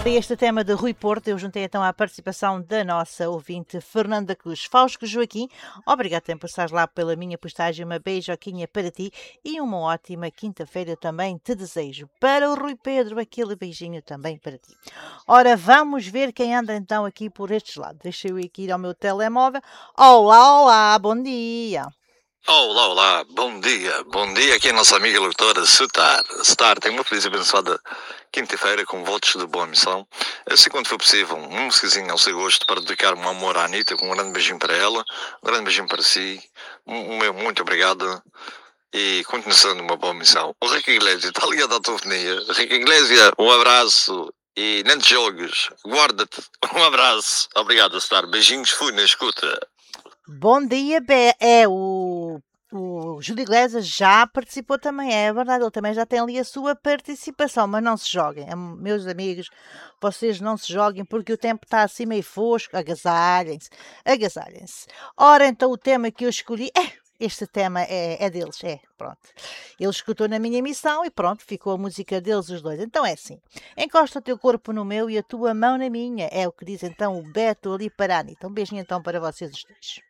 gostei este tema de Rui Porto. Eu juntei então à participação da nossa ouvinte Fernanda Cruz Fausto Joaquim. Obrigado também por estar lá pela minha postagem. Uma beijoquinha para ti e uma ótima quinta-feira também te desejo. Para o Rui Pedro, aquele beijinho também para ti. Ora, vamos ver quem anda então aqui por estes lados. Deixa eu aqui ir ao meu telemóvel. Olá, olá, bom dia. Olá, olá, bom dia aqui a nossa amiga locutora Star, tem uma feliz e abençoada quinta-feira com votos de boa missão, assim quando for possível, uma musicazinha ao seu gosto para dedicar um amor à Anitta, com um grande beijinho para ela, um grande beijinho para si, um meu muito obrigado e continuação de uma boa missão. O Rico Iglesias está ligado à telefonia, Rico Iglesias, um abraço e nem te jogues, guarda-te, um abraço, obrigado Star, beijinhos, fui na escuta. Bom dia, o Júlio Iglesias já participou também, é verdade, ele também já tem ali a sua participação, mas não se joguem, meus amigos, vocês não se joguem porque o tempo está assim meio fosco, agasalhem-se. Ora, então o tema que eu escolhi, este tema é deles, pronto. Ele escutou na minha emissão e pronto, ficou a música deles os dois. Então é assim, encosta o teu corpo no meu e a tua mão na minha, é o que diz então o Beto ali para a Anitta. Um beijinho então para vocês os dois.